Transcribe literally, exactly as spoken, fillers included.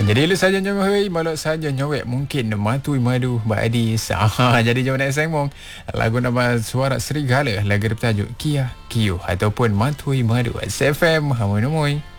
Jadi lu saja nyawai malak saja nyawek mungkin matui madu badi sah. Jadi jom nak sembang lagu nama Suara Serigala, lagu bertajuk Kia Kiu ataupun Matui Madu. S F M Hamunumui.